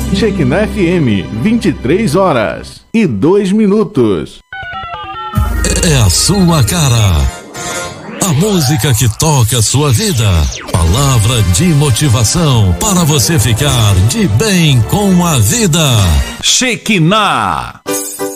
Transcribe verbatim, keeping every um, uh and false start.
Shekinah F M, vinte e três horas e dois minutos. É a sua cara. A música que toca a sua vida. Palavra de motivação para você ficar de bem com a vida. Shekinah.